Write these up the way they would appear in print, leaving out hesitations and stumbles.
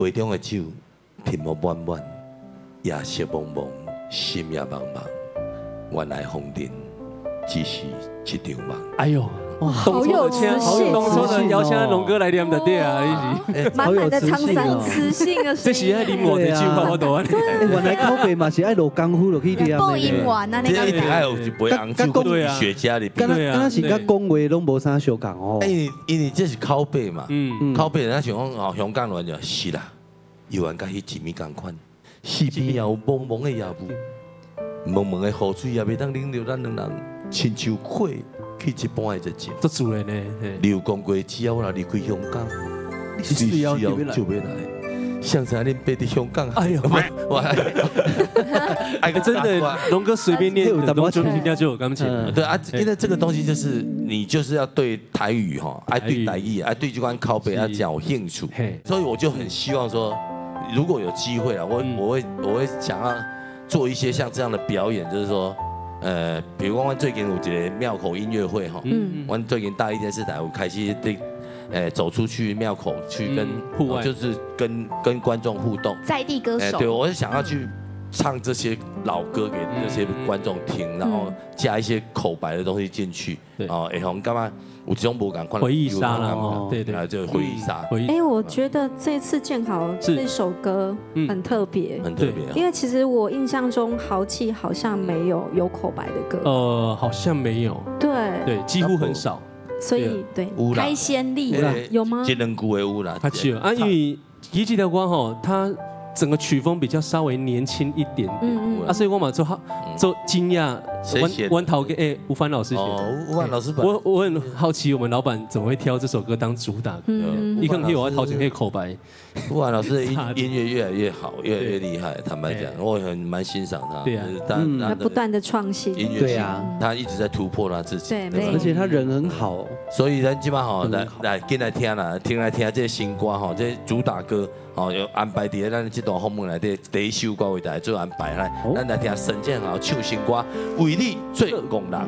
杯中的酒，甜沫满满，夜色蒙蒙，心也茫茫。原来风尘只是一场梦。 哎呦，哇， 好有磁性， 当初的邀请龙哥来念的对啊， 满满的沧桑磁性的声音。 这是爱啉我的酒吧，我都安。 原来靠北嘛是爱落功夫就可以念的。 播音完啊，那这一定要个。 有一杯红酒，跟学家里比。 敢是甲讲话拢无啥相共哦。 因为这是拷贝嘛，拷贝人家想讲哦，香港人就是啦，有人甲迄一米共款，四边也有蒙蒙的夜雾，蒙蒙的雨水也要当啉着咱两人亲像火去一般的情。 做主人呢， 你有讲过，只要我离开香港，你随时要就要来。像是恁爸伫香港，哎呦，我哎， 真的，龙哥随便念，龙就人家就有感情。 对啊，因为这个东西就是你就是要对台语哈，爱对台语，爱对这款拷贝要讲有兴趣，所以我就很希望说，如果有机会啊，我会想要做一些像这样的表演，就是说。比如讲，我最近有一个庙口音乐会哈，我最近大一电视台有开始走出去庙口去跟户外， 就是跟观众互动， 在地歌手。 对，我是想要去唱这些老歌给这些观众听，然后加一些口白的东西进去，哦，会让干嘛？有这种无感回忆杀了，对对， 就回忆杀。 我觉得这次建好这首歌很特别， 很特别。 因为其实我印象中豪气好像没有口白的歌， 好像没有，对，几乎很少。 所以对， 开先例有吗？ 这两句的有啦， 他有啊，因为这条歌哈，它整个曲风比较稍微年轻一点点，所以我嘛做惊讶，弯头给吴凡老师写的。 吴凡老师， 我很好奇，我们老板怎么会挑这首歌当主打歌？一看可以，我要掏钱可以口白。 吴凡老师的音乐越来越好，越来越厉害。坦白讲，我蛮欣赏他。 对啊， 他不断的创新。 对啊， 他一直在突破他自己。 对， 而且他人很好， 所以咱基本好来跟来听啦，听这新歌哈，这主打歌。哦，有安排伫咱这段访问内底第一首歌为大家做安排来，咱来听沈建豪唱新歌《为你做工人》。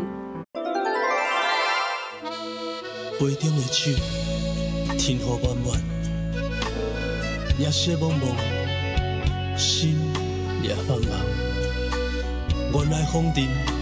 杯中的酒，天雨满满，夜色蒙蒙，心也茫茫。原来风尘